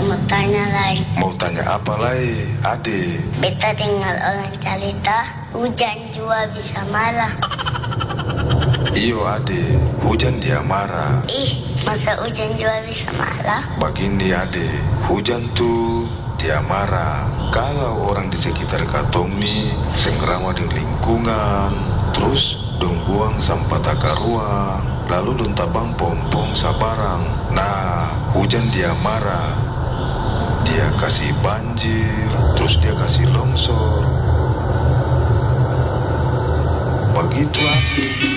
mau tanya lagi. Mau tanya apa lagi, Ade? Beta dengar orang cerita hujan juga bisa marah. Iyo Ade, hujan dia marah. Masa hujan juga bisa marah? Begini Ade, hujan tuh dia marah kalau orang di sekitar katong nih sengkrama di lingkungan, terus dong buang sampah takaruang, lalu dong tabang pompong sabarang. Nah, hujan dia marah, dia kasih banjir, terus dia kasih longsor. Begitulah.